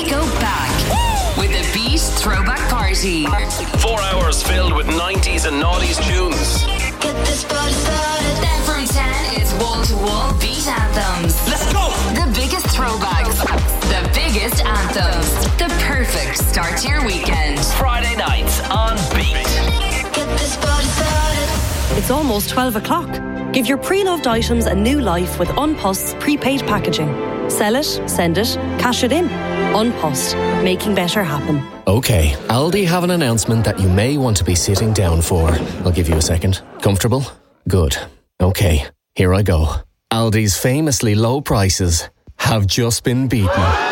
We go back with the Beat Throwback Party. 4 hours filled with 90s and noughties tunes. Get this party started. Then from 10, it's wall-to-wall beat anthems. Let's go! The biggest throwbacks. The biggest anthems. The perfect start to your weekend. Friday nights on Beat. Get this party started. It's almost 12 o'clock. Give your pre-loved items a new life with Unpost's prepaid packaging. Sell it, send it, cash it in. Unpost, making better happen. Okay, Aldi have an announcement that you may want to be sitting down for. I'll give you a second. Comfortable? Good. Okay, here I go. Aldi's famously low prices have just been beaten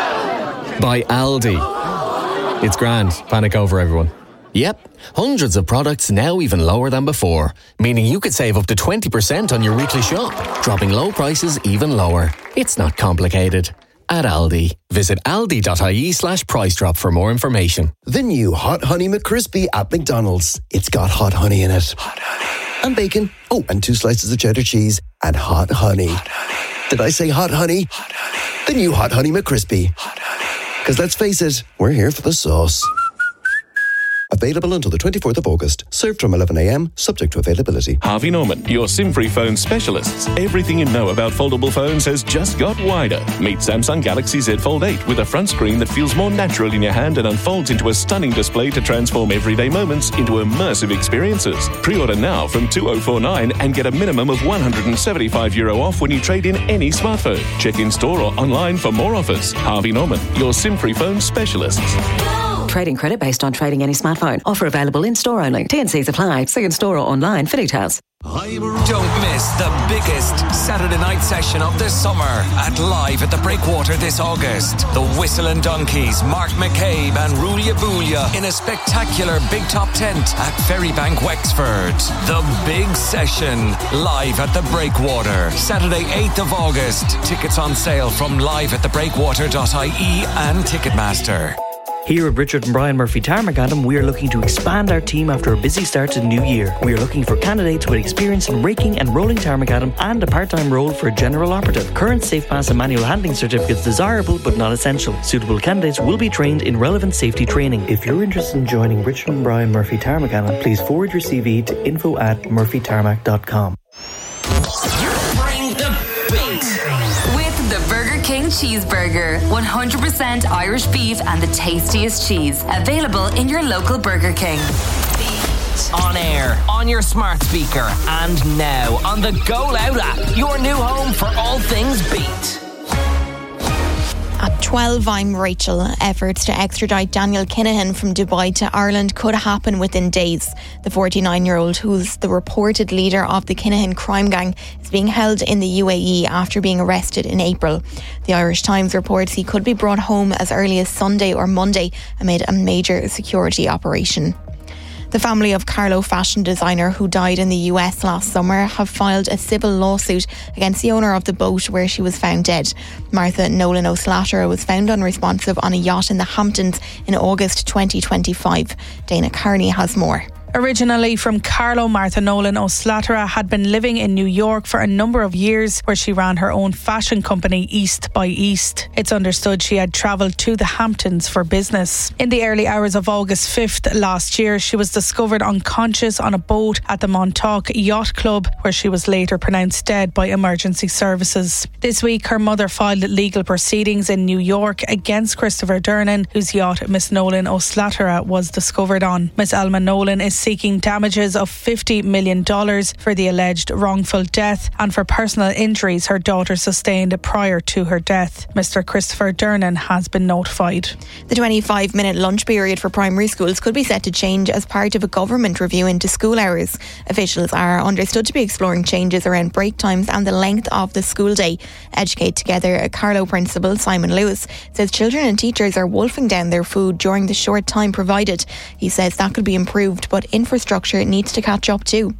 by Aldi. It's grand. Panic over, everyone. Yep, hundreds of products now even lower than before, meaning you could save up to 20% on your weekly shop, dropping low prices even lower. It's not complicated. At Aldi, visit aldi.ie/price drop for more information. The new Hot Honey McCrispy at McDonald's. It's got hot honey in it. Hot honey. And bacon. Oh, and 2 slices of cheddar cheese and hot honey. Hot honey. Did I say hot honey? Hot honey. The new Hot Honey McCrispy. Hot honey. Because let's face it, we're here for the sauce. Available until the 24th of August. Served from 11 a.m, subject to availability. Harvey Norman, your SIM-free phone specialists. Everything you know about foldable phones has just got wider. Meet Samsung Galaxy Z Fold 8 with a front screen that feels more natural in your hand and unfolds into a stunning display to transform everyday moments into immersive experiences. Pre-order now from 2049 and get a minimum of €175 off when you trade in any smartphone. Check in store or online for more offers. Harvey Norman, your SIM-free phone specialists. Trading credit based on trading any smartphone. Offer available in store only. T&Cs apply. See in store or online for details. Don't miss the biggest Saturday night session of the summer at Live at the Breakwater this August. The Whistle and Donkeys, Mark McCabe and Rulia Boolia in a spectacular big top tent at Ferrybank, Wexford. The big session, Live at the Breakwater. Saturday 8th of August. Tickets on sale from liveatthebreakwater.ie and Ticketmaster. Here at Richard and Brian Murphy Tarmacadam, we are looking to expand our team after a busy start to the new year. We are looking for candidates with experience in raking and rolling Tarmacadam and a part-time role for a general operative. Current safe pass and manual handling certificates desirable but not essential. Suitable candidates will be trained in relevant safety training. If you're interested in joining Richard and Brian Murphy Tarmacadam, please forward your CV to info@murphytarmac.com. Bring the beat. The Burger King Cheeseburger. 100% Irish beef and the tastiest cheese. Available in your local Burger King. On air, on your smart speaker, and now on the Go Loud app. Your new home for all things beat. At 12, I'm Rachel. Efforts to extradite Daniel Kinahan from Dubai to Ireland could happen within days. The 49-year-old, who's the reported leader of the Kinahan crime gang, is being held in the UAE after being arrested in April. The Irish Times reports he could be brought home as early as Sunday or Monday amid a major security operation. The family of Carlo fashion designer who died in the US last summer have filed a civil lawsuit against the owner of the boat where she was found dead. Martha Nolan O'Slattery was found unresponsive on a yacht in the Hamptons in August 2025. Dana Carney has more. Originally from Carlo, Martha Nolan O'Slattery had been living in New York for a number of years, where she ran her own fashion company East by East. It's understood she had travelled to the Hamptons for business. In the early hours of August 5th last year, she was discovered unconscious on a boat at the Montauk Yacht Club, where she was later pronounced dead by emergency services. This week, her mother filed legal proceedings in New York against Christopher Dernan, whose yacht Miss Nolan O'Slattery was discovered on. Miss Elma Nolan is seeking damages of $50 million for the alleged wrongful death and for personal injuries her daughter sustained prior to her death. Mr. Christopher Dernan has been notified. The 25-minute lunch period for primary schools could be set to change as part of a government review into school hours. Officials are understood to be exploring changes around break times and the length of the school day. Educate Together Carlow principal Simon Lewis says children and teachers are wolfing down their food during the short time provided. He says that could be improved, but infrastructure needs to catch up too.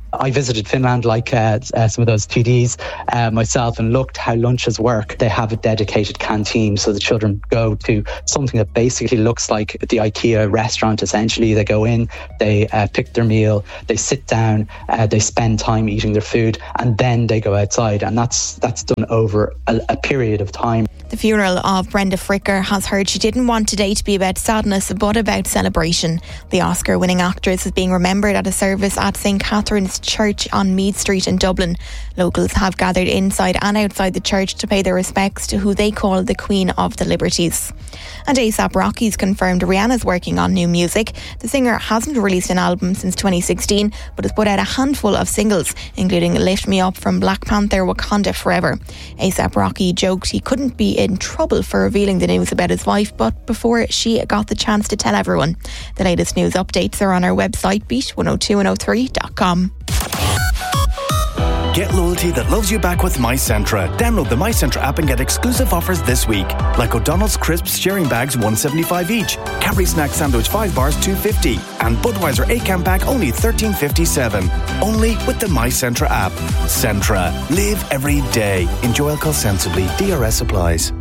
I visited Finland like some of those TDs myself and looked how lunches work. They have a dedicated canteen, so the children go to something that basically looks like the IKEA restaurant essentially. They go in, they pick their meal, they sit down, they spend time eating their food, and then they go outside, and that's done over a period of time. The funeral of Brenda Fricker has heard she didn't want today to be about sadness but about celebration. The Oscar-winning actress is being remembered at a service at St Catherine's Church on Meath Street in Dublin. Locals have gathered inside and outside the church to pay their respects to who they call the Queen of the Liberties. And A$AP Rocky's confirmed Rihanna's working on new music. The singer hasn't released an album since 2016 but has put out a handful of singles, including Lift Me Up from Black Panther Wakanda Forever. A$AP Rocky joked he couldn't be in trouble for revealing the news about his wife, but before she got the chance to tell everyone. The latest news updates are on our website, beat102103.com. Get loyalty that loves you back with MyCentra. Download the MyCentra app and get exclusive offers this week. Like O'Donnell's Crisps sharing bags $1.75 each. Cadbury Snack Sandwich 5 bars $2.50. And Budweiser 8-can pack only $13.57. Only with the MyCentra app. Centra. Live every day. Enjoy alcohol sensibly. DRS applies.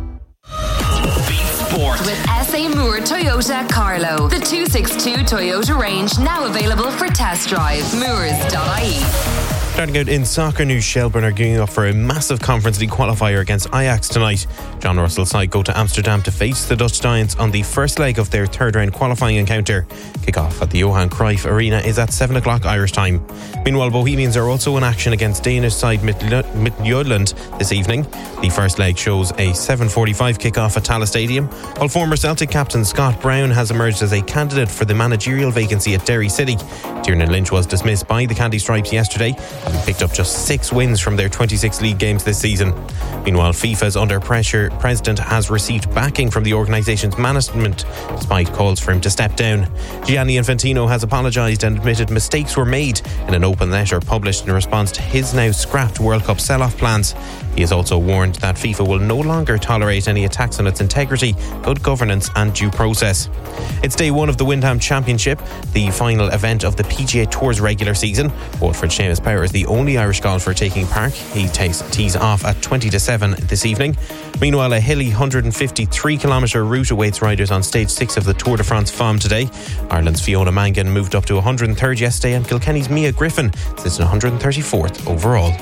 With SA Moore Toyota Carlo. The 262 Toyota range now available for test drive. Moors.ie. Starting out in soccer news, Shelbourne are gearing up for a massive Conference League qualifier against Ajax tonight. John Russell's side go to Amsterdam to face the Dutch Giants on the first leg of their third round qualifying encounter. Kick-off at the Johan Cruyff Arena is at 7 o'clock Irish time. Meanwhile, Bohemians are also in action against Danish side Midtjylland this evening. The first leg shows a 7:45 kick-off at Tallaght Stadium, while former Celtic captain Scott Brown has emerged as a candidate for the managerial vacancy at Derry City. Tiernan Lynch was dismissed by the Candy Stripes yesterday, having picked up just 6 wins from their 26 league games this season. Meanwhile, FIFA's Under Pressure president has received backing from the organisation's management, despite calls for him to step down. Gianni Infantino has apologised and admitted mistakes were made in an open letter published in response to his now scrapped World Cup sell-off plans. He has also warned that FIFA will no longer tolerate any attacks on its integrity, good governance and due process. It's day one of the Windham Championship, the final event of the PGA Tour's regular season. Waterford's Seamus Power is the only Irish golfer taking part. He tees off at 20-7 this evening. Meanwhile, a hilly 153-kilometre route awaits riders on stage 6 of the Tour de France FOM today. Ireland's Fiona Mangan moved up to 103rd yesterday, and Kilkenny's Mia Griffin sits in 134th overall.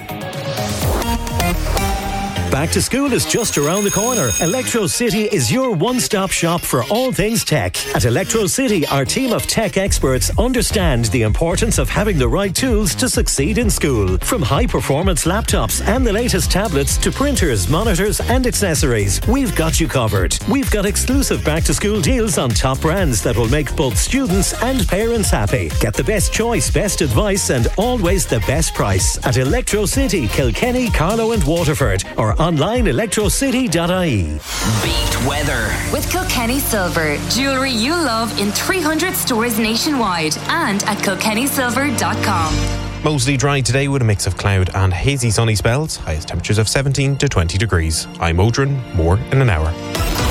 Back to school is just around the corner. Electro City is your one-stop shop for all things tech. At Electro City, our team of tech experts understand the importance of having the right tools to succeed in school. From high-performance laptops and the latest tablets to printers, monitors and accessories, we've got you covered. We've got exclusive back-to-school deals on top brands that will make both students and parents happy. Get the best choice, best advice and always the best price at Electro City, Kilkenny, Carlow and Waterford, or online electrocity.ie. Beat weather with Kilkenny Silver. Jewellery you love in 300 stores nationwide and at kilkennysilver.com. Mostly dry today with a mix of cloud and hazy sunny spells. Highest temperatures of 17 to 20 degrees. I'm Odrin. More in an hour.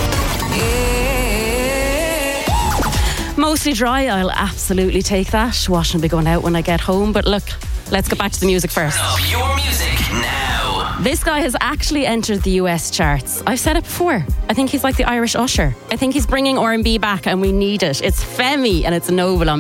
Mostly dry, I'll absolutely take that. Wash will be going out when I get home. But look, let's get back to the music first. Your music now. This guy has actually entered the US charts. I've said it before. I think he's like the Irish Usher. I think he's bringing R&B back and we need it. It's Femi and it's Noble on